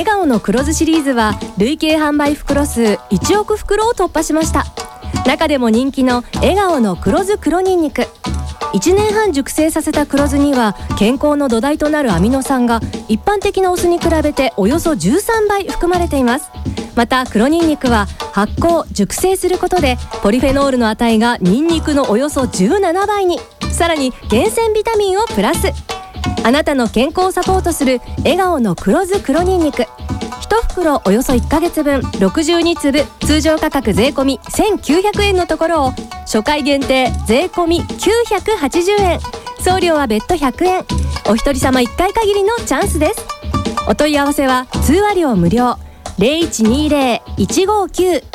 笑顔の黒酢シリーズは累計販売袋数1億袋を突破しました。中でも人気の笑顔の黒酢黒ニンニク、1年半熟成させた黒酢には健康の土台となるアミノ酸が一般的なお酢に比べておよそ13倍含まれています。また黒ニンニクは発酵熟成することでポリフェノールの値がニンニクのおよそ17倍に、さらに厳選ビタミンをプラス。あなたの健康をサポートする笑顔の黒酢黒ニンニク、1袋およそ1ヶ月分62粒、通常価格税込1900円のところを初回限定税込980円、送料は別途100円。お一人様1回限りのチャンスです。お問い合わせは通話料無料 0120-159